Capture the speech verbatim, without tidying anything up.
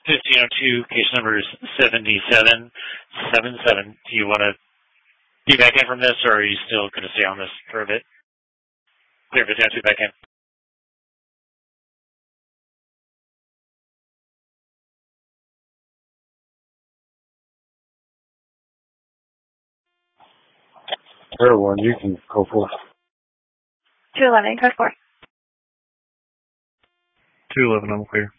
fifteen oh two, case number is seventy-seven seventy-seven. Do you want to be back in from this, or are you still going to stay on this for a bit? Clear fifteen oh two back in. Third one, you can go for two eleven, code four. two eleven, I'm clear.